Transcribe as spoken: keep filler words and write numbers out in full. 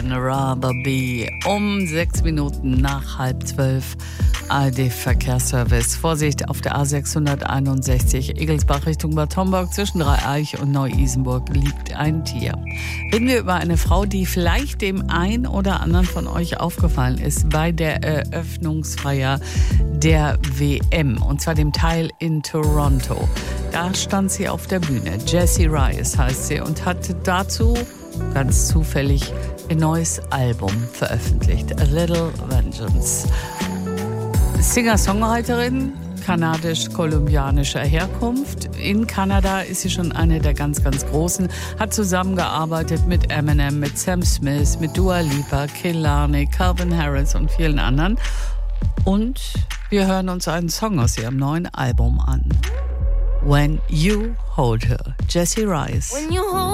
Rather Be um sechs Minuten nach halb zwölf. A R D-Verkehrsservice. Vorsicht auf der A sechshunderteinundsechzig Egelsbach Richtung Bad Homburg. Zwischen Dreieich und Neu-Isenburg liegt ein Tier. Reden wir über eine Frau, die vielleicht dem einen oder anderen von euch aufgefallen ist bei der Eröffnungsfeier der W M. Und zwar dem Teil in Toronto. Da stand sie auf der Bühne. Jessie Rice heißt sie und hat dazu ganz zufällig ein neues Album veröffentlicht. A Little Vengeance. Singer-Songwriterin kanadisch-kolumbianischer Herkunft. In Kanada ist sie schon eine der ganz, ganz Großen. Hat zusammengearbeitet mit Eminem, mit Sam Smith, mit Dua Lipa, Kehlani, Calvin Harris und vielen anderen. Und wir hören uns einen Song aus ihrem neuen Album an. When You Hold Her. Jessie Rice. When you hold